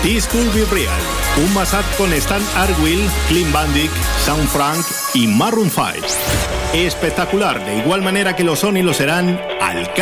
This Could Be Real, un mashup con Stan Arwill, Clean Bandit, Sound Frank y Maroon 5. Espectacular, de igual manera que lo son y lo serán Alcalá.